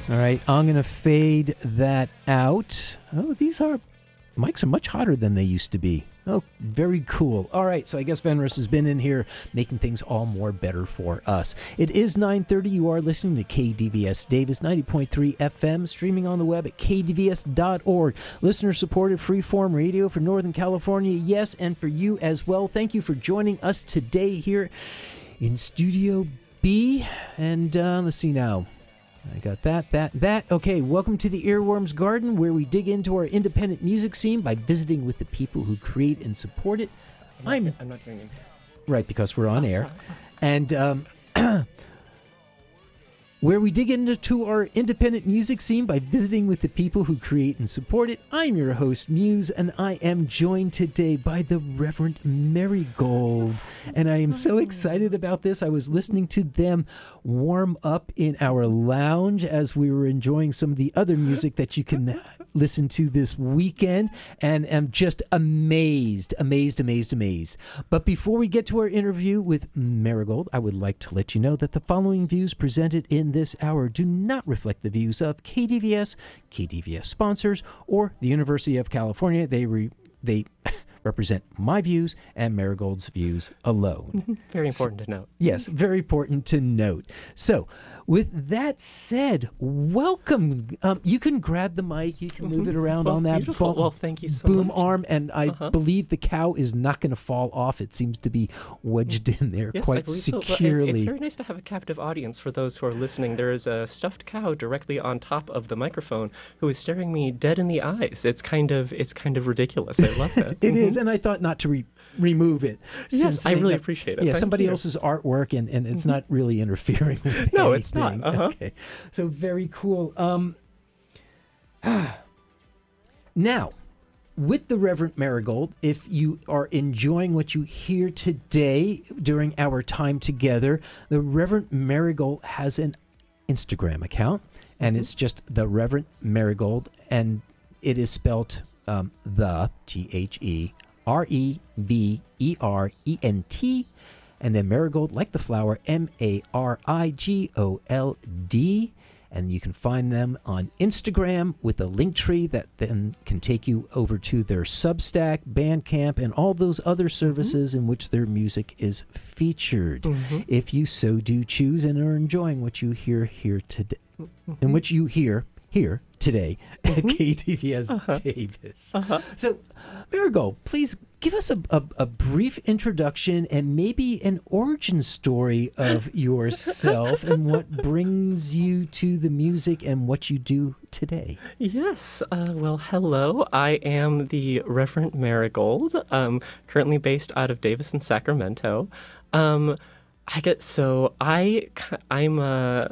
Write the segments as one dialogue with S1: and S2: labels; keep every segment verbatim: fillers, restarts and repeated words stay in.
S1: All right, I'm going to fade that out. Oh, these are, mics are much hotter than they used to be. Oh, very cool. All right, so I guess Fenris has been in here making things all more better for us. It is nine thirty. You are listening to K D V S Davis, ninety point three F M, streaming on the web at k d v s dot org. Listener-supported freeform radio for Northern California, yes, and for you as well. Thank you for joining us today here in Studio B. And uh, let's see now. I got that, that, that. Okay, welcome to the Earworms Garden, where we dig into our independent music scene by visiting with the people who create and support it.
S2: I'm not, I'm, I'm not hearing it.
S1: Right, because we're on
S2: oh,
S1: air.
S2: Sorry.
S1: And um, where we dig into our independent music scene by visiting with the people who create and support it. I'm your host, Muse, and I am joined today by the Reverend Marigold. And I am so excited about this. I was listening to them warm up in our lounge as we were enjoying some of the other music that you can listen to this weekend, and am just amazed, amazed, amazed, amazed. But before we get to our interview with Marigold, I would like to let you know that the following views presented in this hour do not reflect the views of K D V S, K D V S sponsors, or the University of California. They re- they represent my views and Marigold's views alone.
S2: Very important so, to note.
S1: Yes, very important to note. So, with that said, welcome. Um, you can grab the mic. You can move it around
S2: well,
S1: on that
S2: beautiful.
S1: bo-
S2: well, thank you so
S1: boom
S2: much.
S1: arm, and I
S2: uh-huh.
S1: believe the cow is not going to fall off. It seems to be wedged in there
S2: yes,
S1: quite
S2: I believe
S1: securely.
S2: So. Well, it's, it's very nice to have a captive audience for those who are listening. There is a stuffed cow directly on top of the microphone who is staring me dead in the eyes. It's kind of it's kind of ridiculous. I love that.
S1: It
S2: mm-hmm.
S1: is, and I thought not to re- remove it.
S2: Yes, I really
S1: have,
S2: appreciate it.
S1: Yeah,
S2: Thank
S1: somebody
S2: you.
S1: else's artwork, and, and it's mm-hmm. not really interfering with
S2: No,
S1: anything.
S2: it's not. Uh-huh.
S1: Okay, so very cool. Um, now, with the Reverend Marigold, if you are enjoying what you hear today during our time together, the Reverend Marigold has an Instagram account, and mm-hmm. it's just the Reverend Marigold, and it is spelled um, the T H E R E V E R E N T, and then Marigold, like the flower, M A R I G O L D. And you can find them on Instagram with a link tree that then can take you over to their Substack, Bandcamp, and all those other services mm-hmm. in which their music is featured. Mm-hmm. If you so do choose and are enjoying what you hear here today, mm-hmm. in which you hear here today mm-hmm. at K D V S uh-huh. Davis. Uh-huh. So, Marigold, please give us a, a, a brief introduction and maybe an origin story of yourself and what brings you to the music and what you do today.
S2: Yes. Uh, well, hello. I am the Reverend Marigold, um, currently based out of Davis and Sacramento. Um, I get so I I'm a.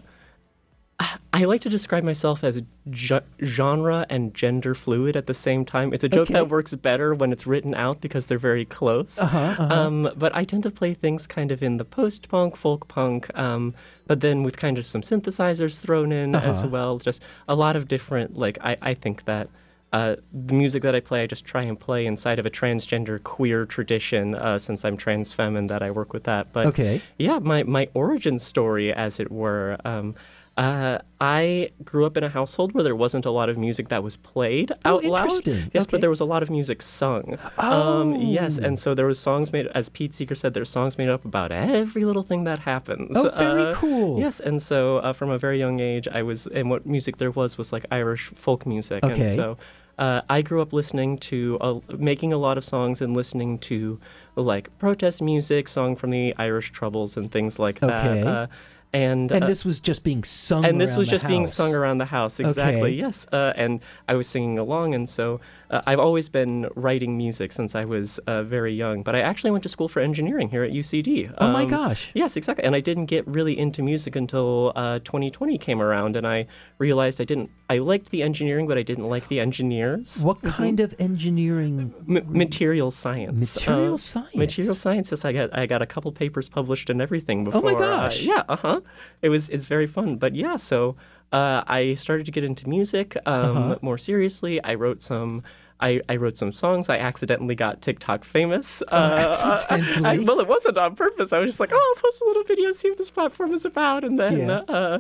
S2: I like to describe myself as ge- genre and gender fluid at the same time. It's a joke okay. that works better when it's written out because they're very close. Uh-huh, uh-huh. Um, but I tend to play things kind of in the post-punk, folk-punk, um, but then with kind of some synthesizers thrown in uh-huh. as well. Just a lot of different, like, I, I think that uh, the music that I play, I just try and play inside of a transgender queer tradition uh, since I'm trans femme and that I work with that. But
S1: okay.
S2: yeah, my, my origin story, as it were, um, Uh, I grew up in a household where there wasn't a lot of music that was played
S1: oh,
S2: out loud.
S1: Interesting.
S2: Yes,
S1: okay.
S2: but there was a lot of music sung.
S1: Oh.
S2: Um, yes, and so there was songs made, as Pete Seeger said, there's songs made up about every little thing that happens.
S1: Oh, very
S2: uh,
S1: cool.
S2: Yes, and so uh, from a very young age, I was, and what music there was was like Irish folk music.
S1: Okay.
S2: And so uh, I grew up listening to, uh, making a lot of songs and listening to like protest music, song from the Irish Troubles and things like that.
S1: Okay.
S2: Uh, And,
S1: and
S2: uh,
S1: this was just being sung
S2: and this
S1: around
S2: was
S1: the
S2: just being
S1: house.
S2: sung around the house, exactly,
S1: okay.
S2: yes. Uh, and I was singing along, and so uh, I've always been writing music since I was uh, very young. But I actually went to school for engineering here at U C D.
S1: Oh,
S2: um,
S1: my gosh.
S2: Yes, exactly. And I didn't get really into music until uh, twenty twenty came around, and I realized I didn't, I liked the engineering, but I didn't like the engineers.
S1: What kind mm-hmm. of engineering?
S2: M- material science.
S1: Material
S2: uh,
S1: science?
S2: Material sciences. I got I got a couple papers published and everything before.
S1: Oh, my gosh.
S2: Uh, yeah, uh-huh. It was, it's very fun. But yeah, so uh, I started to get into music um,
S1: uh-huh.
S2: more seriously. I wrote some... I, I wrote some songs. I accidentally got TikTok famous.
S1: Oh,
S2: uh,
S1: accidentally?
S2: I, well, it wasn't on purpose. I was just like, oh, I'll post a little video, see what this platform is about. And then,
S1: yeah.
S2: uh,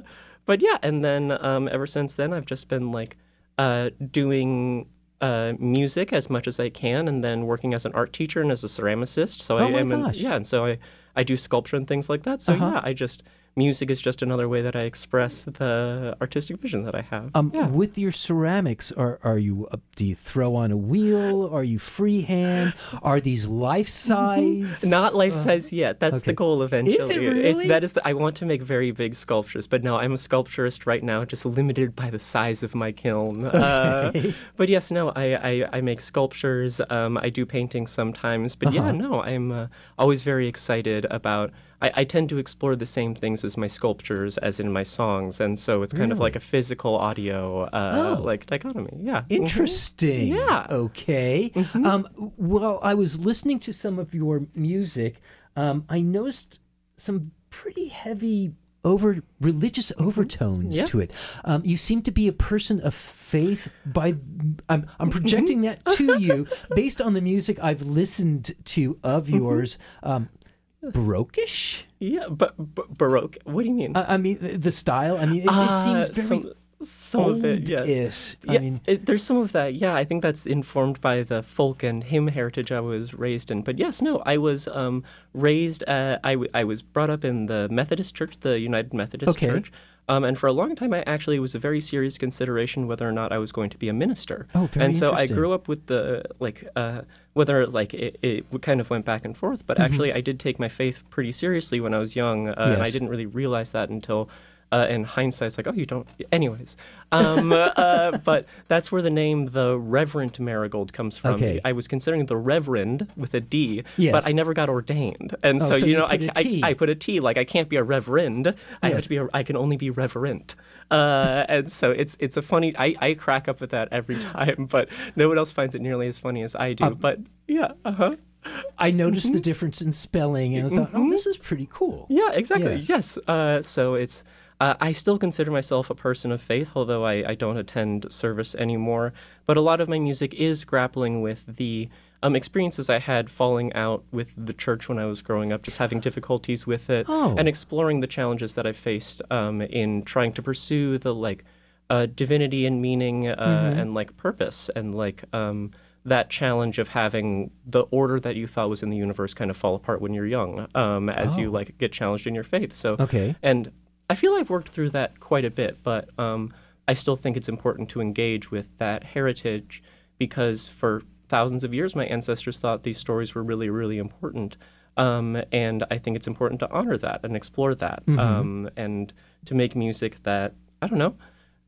S2: but yeah, and then um, ever since then, I've just been like uh, doing uh, music as much as I can, and then working as an art teacher and as a ceramicist. So
S1: Oh
S2: I
S1: my
S2: am, an,
S1: gosh.
S2: yeah, and so I I do sculpture and things like that. So
S1: Uh-huh.
S2: yeah, I just music is just another way that I express the artistic vision that I have.
S1: Um,
S2: yeah.
S1: With your ceramics, are are you uh, do you throw on a wheel? Are you freehand? Are these life size?
S2: Not life size yet. That's
S1: okay.
S2: the goal eventually.
S1: Is it really?
S2: It's that is the, I want to make very big sculptures, but no, I'm a sculpturist right now, just limited by the size of my kiln.
S1: Okay.
S2: Uh, but yes, no, I I, I make sculptures. Um, I do paintings sometimes, but yeah,
S1: Uh-huh.
S2: no, I'm uh, always very excited about. I, I tend to explore the same things as my sculptures as in my songs, and so it's kind of
S1: Really?
S2: like a physical audio uh,
S1: Oh.
S2: like dichotomy. Yeah. Mhm.
S1: Interesting.
S2: Yeah.
S1: Okay. Um, well, I was listening to some of your music. Um, I noticed some pretty heavy over religious overtones
S2: Yeah.
S1: to it. Um, you seem to be a person of faith. By I'm I'm projecting that to you based on the music I've listened to of yours. Um, Baroque-ish?
S2: Yeah, but b- Baroque. What do you mean?
S1: I, I mean, the style. I mean, it, it
S2: Ah,
S1: seems very
S2: some, some of it, yes.
S1: old-ish.
S2: Yeah,
S1: I mean,
S2: it, there's some of that. Yeah, I think that's informed by the folk and hymn heritage I was raised in. But yes, no, I was um, raised. Uh, I w- I was brought up in the Methodist Church, the United Methodist
S1: Okay.
S2: Church. Um, and for a long time, I actually was a very serious consideration whether or not I was going to be a minister.
S1: Oh, very
S2: And so I
S1: interesting.
S2: grew up with the like uh, whether like it, it kind of went back and forth. But actually, I did take my faith pretty seriously when I was young, uh, and I
S1: Yes.
S2: didn't really realize that until. Uh, in hindsight, it's like, oh, you don't. Anyways, um, uh, but that's where the name the Reverend Marigold comes from.
S1: Okay.
S2: I was considering the Reverend with a D,
S1: Yes.
S2: but I never got ordained, and
S1: Oh,
S2: so,
S1: so
S2: you
S1: you
S2: know, I,
S1: put a
S2: ca- I,
S1: T.
S2: I put a T. Like I can't be a Reverend. I have
S1: Yes.
S2: to be. A, I can only be reverent. Uh, and so it's it's a funny. I, I crack up at that every time, but no one else finds it nearly as funny as I do.
S1: Um,
S2: but yeah, uh huh.
S1: I noticed the difference in spelling, and I thought, oh, this is pretty cool.
S2: Yeah, exactly.
S1: Yes.
S2: Yes. Uh, so it's. Uh, I still consider myself a person of faith, although I, I don't attend service anymore. But a lot of my music is grappling with the um, experiences I had falling out with the church when I was growing up, just having difficulties with it,
S1: Oh.
S2: and exploring the challenges that I faced um, in trying to pursue the like uh, divinity and meaning uh, and like purpose and like. Um, that challenge of having the order that you thought was in the universe kind of fall apart when you're young, um, as you
S1: Oh.
S2: like get challenged in your faith. So,
S1: Okay.
S2: and I feel I've worked through that quite a bit, but um, I still think it's important to engage with that heritage because for thousands of years, my ancestors thought these stories were really, really important. Um, and I think it's important to honor that and explore that um, and to make music that, I don't know,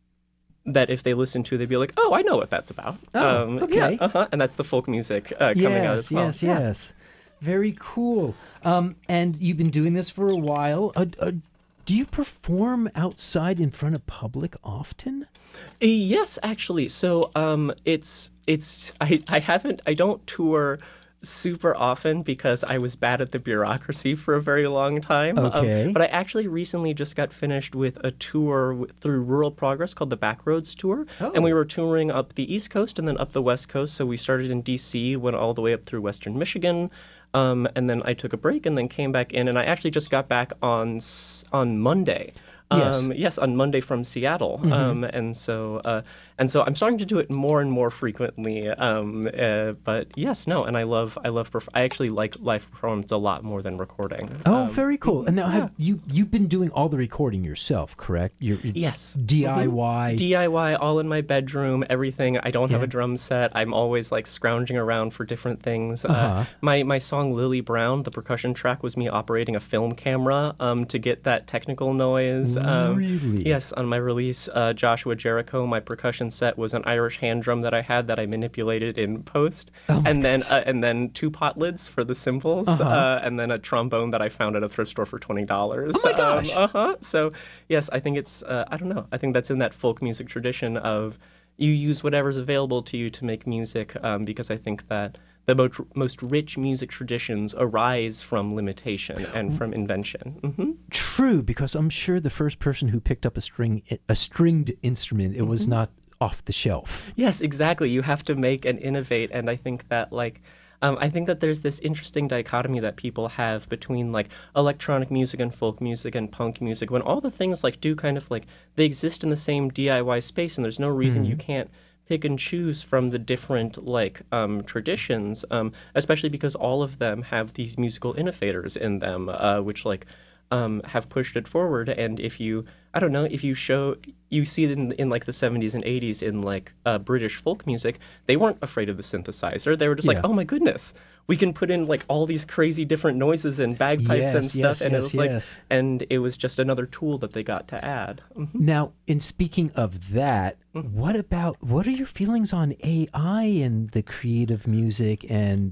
S2: that if they listen to, they'd be like, "Oh, I know what that's about."
S1: Oh,
S2: um,
S1: okay.
S2: Yeah, uh-huh. And that's the folk music uh, coming
S1: yes,
S2: out as well.
S1: yes,
S2: Yeah.
S1: yes. Very cool. Um, and you've been doing this for a while. Uh, uh, do you perform outside in front of public often?
S2: Uh, Yes, actually. So um, it's it's I, I haven't I don't tour super often because I was bad at the bureaucracy for a very long time. Um,
S1: Okay.
S2: but I actually recently just got finished with a tour w- through Rural Progress called the Backroads Tour, and we
S1: Oh.
S2: were touring up the East Coast and then up the West Coast. So we started in D C, went all the way up through Western Michigan. Um, and then I took a break and then came back in, and I actually just got back on s- on Monday.
S1: Yes.
S2: Um, yes, on Monday from Seattle, um, and so uh, and so I'm starting to do it more and more frequently. Um, uh, but yes, no, and I love I love perf- I actually like live performance a lot more than recording.
S1: Oh,
S2: Um,
S1: very cool. And now, have you you've been doing all the recording yourself, correct? You're, you're
S2: Yes.
S1: D I Y.
S2: D I Y, all in my bedroom, everything. I don't have
S1: Yeah.
S2: a drum set. I'm always like scrounging around for different things.
S1: Uh-huh.
S2: Uh, my my song Lily Brown, the percussion track was me operating a film camera um, to get that technical noise. Um,
S1: Really?
S2: Yes, on my release, uh, Joshua Jericho, my percussion set was an Irish hand drum that I had that I manipulated in post,
S1: Oh
S2: and then uh, and then two pot lids for the cymbals,
S1: Uh-huh.
S2: uh, and then a trombone that I found at a thrift store for twenty dollars.
S1: Oh my gosh.
S2: Um, uh huh. So yes, I think it's uh, I don't know. I think that's in that folk music tradition of you use whatever's available to you to make music, um, because I think that the most, most rich music traditions arise from limitation and from invention. hmm
S1: True, because I'm sure the first person who picked up a string a stringed instrument, it
S2: Mm-hmm.
S1: was not off the shelf.
S2: Yes, exactly. You have to make and innovate, and I think that like Um, I think that there's this interesting dichotomy that people have between like electronic music and folk music and punk music, when all the things like do kind of like they exist in the same D I Y space, and there's no reason mm-hmm. you can't pick and choose from the different like um, traditions, um, especially because all of them have these musical innovators in them, uh, which like um, have pushed it forward. And if you, I don't know, if you show, you see it in, in like the seventies and eighties in like uh, British folk music, they weren't afraid of the synthesizer. They were just yeah. like, oh my goodness, we can put in like all these crazy different noises and bagpipes
S1: yes,
S2: and stuff.
S1: Yes,
S2: and
S1: yes,
S2: it was
S1: yes.
S2: like, and it was just another tool that they got to add. Mm-hmm.
S1: Now, in speaking of that, mm-hmm. what about, what are your feelings on A I and the creative music and,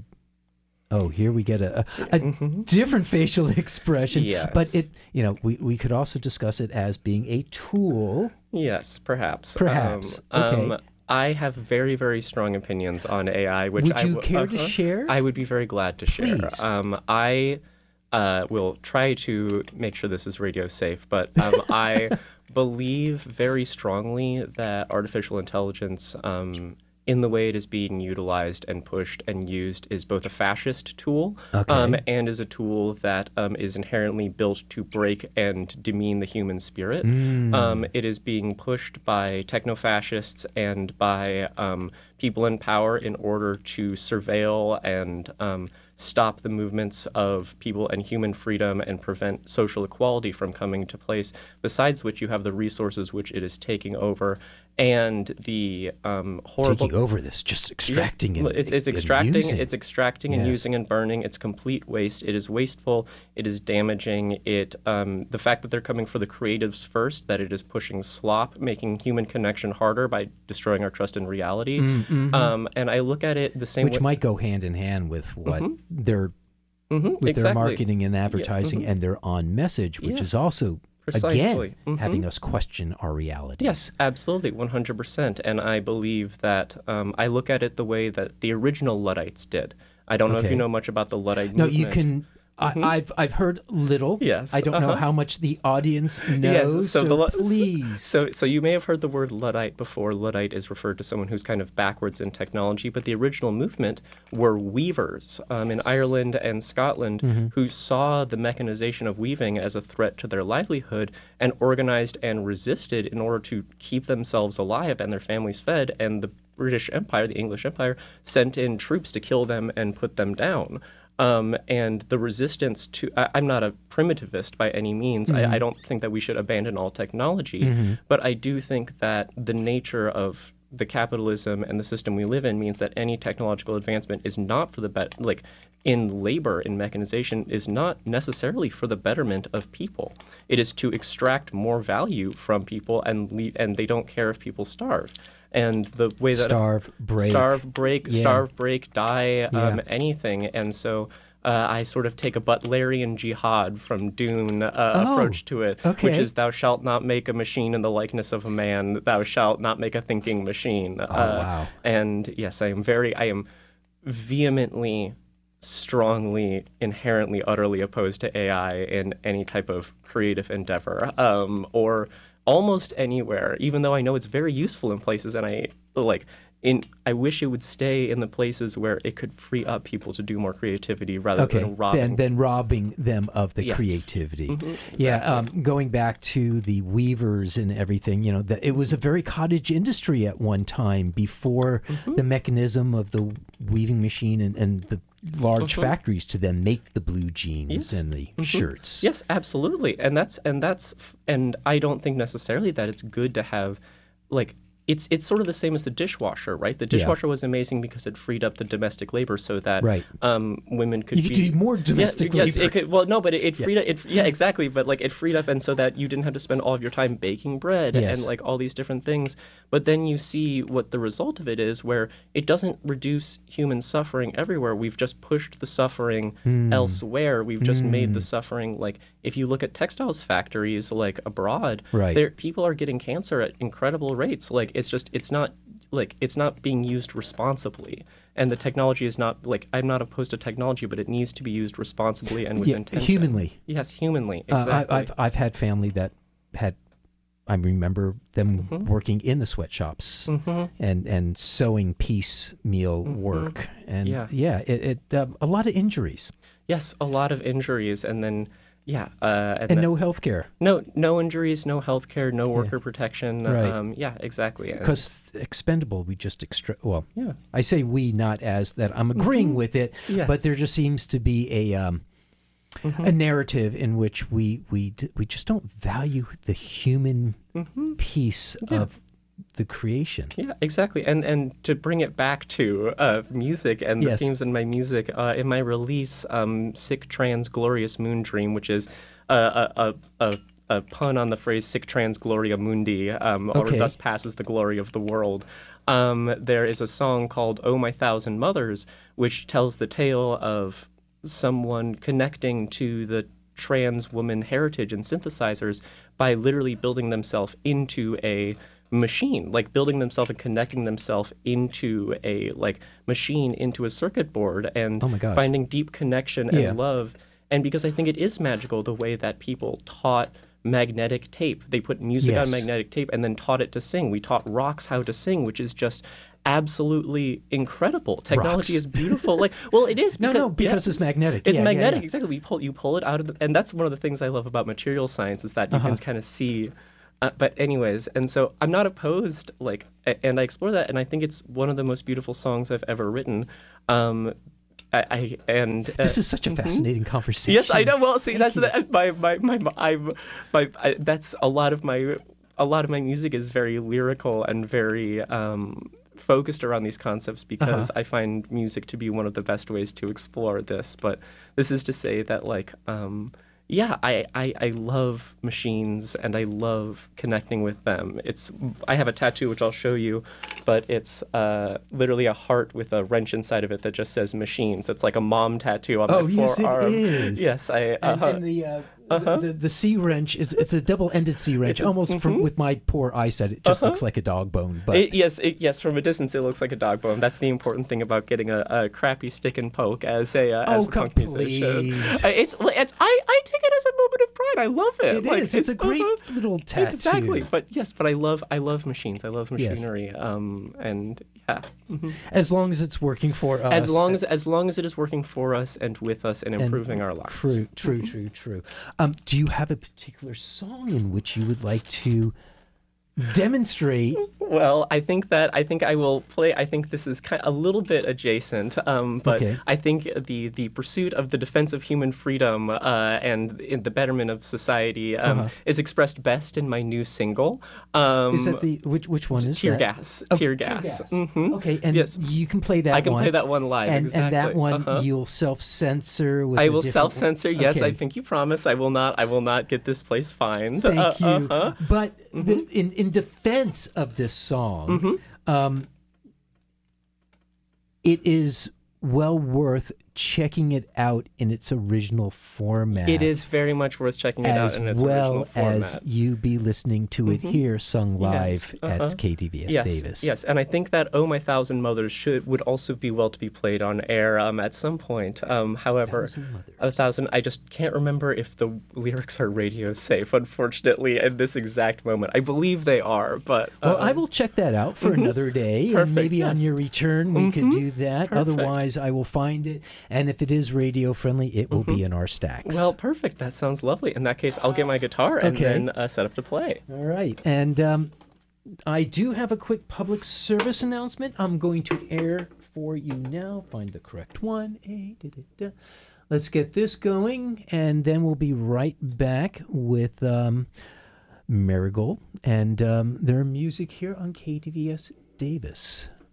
S1: oh, here we get a, a, a mm-hmm. different facial expression.
S2: Yes.
S1: But it, you know, we, we could also discuss it as being a tool.
S2: Yes, perhaps.
S1: Perhaps.
S2: Um,
S1: okay.
S2: Um, I have very, very strong opinions on A I, which
S1: would
S2: I
S1: you
S2: w-
S1: care
S2: uh-huh.
S1: to share?
S2: I would be very glad to share.
S1: Please.
S2: Um, I uh, will try to make sure this is radio safe, but um, I believe very strongly that artificial intelligence, um, in the way it is being utilized and pushed and used, is both a fascist tool
S1: okay.
S2: um, and is a tool that um, is inherently built to break and demean the human spirit.
S1: Mm.
S2: Um, it is being pushed by techno-fascists and by um, people in power in order to surveil and um, stop the movements of people and human freedom and prevent social equality from coming to place, besides which you have the resources which it is taking over and the um, horrible...
S1: Taking over this, just extracting
S2: yeah,
S1: and
S2: it's, it's
S1: and
S2: extracting,
S1: using.
S2: It's extracting yes. and using and burning. It's complete waste. It is wasteful. It is damaging. It um, the fact that they're coming for the creatives first, that it is pushing slop, making human connection harder by destroying our trust in reality.
S1: Mm-hmm.
S2: Um, and I look at it the same
S1: Which
S2: way...
S1: might go hand in hand with what
S2: mm-hmm.
S1: they're...
S2: Mm-hmm.
S1: with
S2: exactly.
S1: their marketing and advertising
S2: yeah. mm-hmm.
S1: and their on message, which
S2: yes.
S1: is also...
S2: Precisely.
S1: Again,
S2: mm-hmm.
S1: having us question our reality.
S2: Yes, absolutely, one hundred percent. And I believe that um, I look at it the way that the original Luddites did. I don't know
S1: okay.
S2: if you know much about the Luddite
S1: no,
S2: movement.
S1: No, you can... Mm-hmm. I, I've I've heard little.
S2: Yes.
S1: I don't
S2: uh-huh.
S1: know how much the audience knows,
S2: yes, so,
S1: so
S2: the,
S1: please.
S2: So, so you may have heard the word Luddite before. Luddite is referred to someone who's kind of backwards in technology, but the original movement were weavers um, in Ireland and Scotland mm-hmm. who saw the mechanization of weaving as a threat to their livelihood and organized and resisted in order to keep themselves alive and their families fed, and the British Empire, the English Empire, sent in troops to kill them and put them down. Um, and the resistance to, I, I'm not a primitivist by any means. Mm-hmm. I, I don't think that we should abandon all technology, mm-hmm. but I do think that the nature of the capitalism and the system we live in means that any technological advancement is not for the bet, like in labor, in mechanization, is not necessarily for the betterment of people. It is to extract more value from people, and leave, and they don't care if people starve. And the way that
S1: starve, break,
S2: starve, break,
S1: yeah. starve,
S2: break, die, um,
S1: yeah.
S2: anything. And so uh, I sort of take a Butlerian jihad from Dune uh,
S1: oh,
S2: approach to it,
S1: okay.
S2: which is thou shalt not make a machine in the likeness of a man, thou shalt not make a thinking machine.
S1: Oh,
S2: uh,
S1: wow.
S2: And yes, I am very, I am vehemently, strongly, inherently, utterly opposed to A I in any type of creative endeavor, um, or almost anywhere, even though I know it's very useful in places, and I like in I wish it would stay in the places where it could free up people to do more creativity rather
S1: okay.
S2: than robbing
S1: than, than robbing them of the
S2: yes.
S1: creativity.
S2: Mm-hmm, exactly.
S1: Yeah, um, going back to the weavers and everything, you know, the, it was a very cottage industry at one time before mm-hmm. the mechanism of the weaving machine and, and the large mm-hmm. factories to then make the blue jeans
S2: yes.
S1: and the
S2: mm-hmm.
S1: shirts.
S2: Yes, absolutely. And that's and that's and I don't think necessarily that it's good to have like it's it's sort of the same as the dishwasher, right? The dishwasher yeah. was amazing because it freed up the domestic labor so that
S1: right.
S2: um, women could
S1: you
S2: be
S1: could do more domestic
S2: yeah,
S1: labor.
S2: Yes, it could, well, no, but it, it freed
S1: yeah.
S2: up. It, yeah, exactly. But like it freed up, and so that you didn't have to spend all of your time baking bread
S1: yes.
S2: and like all these different things. But then you see what the result of it is, where it doesn't reduce human suffering everywhere. We've just pushed the suffering mm. elsewhere. We've just mm. made the suffering like if you look at textiles factories like abroad,
S1: right.
S2: there people are getting cancer at incredible rates. Like it's just it's not. Like it's not being used responsibly, and the technology is not like I'm not opposed to technology, but it needs to be used responsibly and with
S1: yeah,
S2: intention.
S1: Humanly.
S2: Yes, humanly. Exactly.
S1: Uh, I, I've I've had family that had I remember them
S2: Mhm.
S1: working in the sweatshops
S2: Mhm.
S1: and and sewing piecemeal
S2: Mhm.
S1: work, and
S2: Yeah.
S1: yeah, it, it um, a lot of injuries
S2: Yes, a lot of injuries, and then yeah, uh, and
S1: and
S2: then
S1: no health care
S2: no no injuries, no health care, no
S1: Yeah.
S2: worker protection.
S1: Right.
S2: Um, yeah, exactly. And
S1: because expendable. We just extra. Well,
S2: yeah.
S1: I say we not as that I'm agreeing
S2: Mhm.
S1: with it,
S2: Yes.
S1: but there just seems to be a um,
S2: Mhm.
S1: a narrative in which we we d- we just don't value the human
S2: Mhm.
S1: piece
S2: Yeah.
S1: of the creation.
S2: Yeah, exactly. And and to bring it back to uh, music and the
S1: Yes.
S2: themes in my music, uh, in my release, um, Sick Trans Glorious Moon Dream, which is a, a, a, a, a pun on the phrase Sic Trans Gloria Mundi, um, or
S1: Okay.
S2: thus passes the glory of the world. Um, there is a song called Oh My Thousand Mothers, which tells the tale of someone connecting to the trans woman heritage and synthesizers by literally building themselves into a machine, like building themselves and connecting themselves into a like machine into a circuit board and
S1: Oh my gosh.
S2: finding deep connection and
S1: Yeah.
S2: love. And because I think it is magical the way that people taught magnetic tape. They put music
S1: Yes.
S2: on magnetic tape and then taught it to sing. We taught rocks how to sing, which is just absolutely incredible. Technology
S1: Rocks.
S2: is beautiful. Like, well, it is
S1: No,
S2: because
S1: no, because
S2: yeah,
S1: it's magnetic.
S2: It's
S1: Yeah, yeah,
S2: magnetic,
S1: yeah.
S2: exactly. We pull you pull it out of the, and that's one of the things I love about material science is that you
S1: Uh-huh.
S2: can kind of see. Uh, but anyways, and so I'm not opposed. Like, a- and I explore that, and I think it's one of the most beautiful songs I've ever written. Um, I, I and uh,
S1: This is such a
S2: mhm.
S1: fascinating conversation.
S2: Yes, I know. Well, see,
S1: Thank
S2: that's
S1: you.
S2: the, my my my my, I'm, my I, that's a lot of my a lot of my music is very lyrical and very um, focused around these concepts because
S1: Uh-huh.
S2: I find music to be one of the best ways to explore this. But this is to say that like. Um, yeah, I, I, I love machines and I love connecting with them. It's I have a tattoo which I'll show you, but it's uh, literally a heart with a wrench inside of it that just says machines. It's like a mom tattoo on
S1: Oh,
S2: my
S1: yes, it
S2: forearm.
S1: is.
S2: Yes, I.
S1: And,
S2: Uh-huh.
S1: and the, uh,
S2: Uh-huh.
S1: the the C wrench is it's a double-ended C wrench.
S2: It's a-
S1: Almost from
S2: mhm.
S1: with my poor eyesight, it just
S2: Uh-huh.
S1: looks like a dog bone. But
S2: It, yes, it, yes. From a distance, it looks like a dog bone. That's the important thing about getting a, a crappy stick and poke as a uh, as
S1: Oh,
S2: a punk musician.
S1: please.
S2: I- It's it's I, I take it as a moment of pride. I love it.
S1: it
S2: Like,
S1: is. It's, a great
S2: uh-huh.
S1: little tattoo.
S2: Exactly, but yes, but I love I love machines. I love
S1: Yes.
S2: machinery. Um, and yeah, mhm.
S1: As long as it's working for us.
S2: as long as as long as it is working for us and with us and
S1: and
S2: improving our lives.
S1: True, true, true, true. Um, do you have a particular song in which you would like to demonstrate?
S2: Well, I think that I think I will play. I think this is kind a little bit adjacent, um, but
S1: Okay.
S2: I think the the pursuit of the defense of human freedom uh, and in the betterment of society um,
S1: Uh-huh.
S2: is expressed best in my new single. Um,
S1: Is that the which which one is
S2: tear
S1: that?
S2: gas?
S1: Oh,
S2: tear gas.
S1: gas.
S2: Mhm.
S1: Okay, and
S2: Yes.
S1: you can play that.
S2: I can
S1: one.
S2: play that one live.
S1: And,
S2: exactly.
S1: and that one
S2: Uh-huh.
S1: you'll self-censor with
S2: I
S1: a
S2: will
S1: different-
S2: self-censor. Yes, I
S1: Okay.
S2: think you promise. I will not. I will not get this place fined.
S1: Thank
S2: Uh,
S1: you.
S2: uh-huh.
S1: But the, in in defense of this song,
S2: Mm-hmm.
S1: um, it is well worth checking it out in its original format.
S2: It is very much worth checking it
S1: as
S2: out in its
S1: well
S2: original format.
S1: as you be listening to it
S2: Mhm.
S1: here sung live
S2: Yes, uh-huh.
S1: at K T V S
S2: yes,
S1: Davis.
S2: Yes, and I think that "Oh My Thousand Mothers" should would also be well to be played on air um, at some point. Um, however,
S1: Thousand Mothers.
S2: a thousand. I just can't remember if the lyrics are radio safe. Unfortunately, at this exact moment, I believe they are. But
S1: Well,
S2: uh,
S1: I will check that out for another day,
S2: Perfect,
S1: and maybe on
S2: yes.
S1: your return we could
S2: Mhm.
S1: do that.
S2: Perfect.
S1: Otherwise, I will find it, and if it is radio friendly, it will be in our stacks.
S2: Well, perfect. That sounds lovely. In that case, I'll get my guitar and
S1: Okay.
S2: then uh, set up to play.
S1: all right, and um, I do have a quick public service announcement. I'm going to air for you now. Find the correct one. Eh, da, da, da. Let's get this going, and then we'll be right back with um, Marigold and um, their music here on K T V S Davis.